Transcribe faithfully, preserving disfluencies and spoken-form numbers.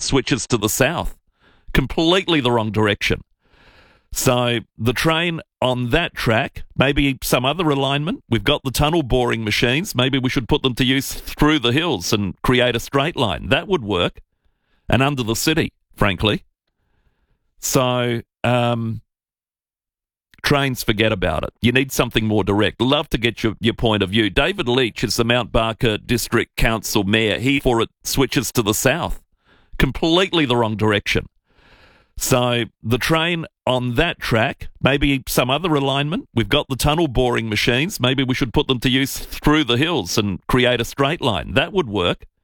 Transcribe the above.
switches to the south. Completely the wrong direction. So the train on that track, maybe some other alignment. We've got the tunnel boring machines. Maybe we should put them to use through the hills and create a straight line. That would work. And under the city, frankly. So um, trains, forget about it. You need something more direct. Love to get your, your point of view. David Leach is the Mount Barker District Council Mayor. He, for it, switches to the south. Completely the wrong direction. So the train on that track, maybe some other alignment. We've got the tunnel boring machines. Maybe we should put them to use through the hills and create a straight line. That would work.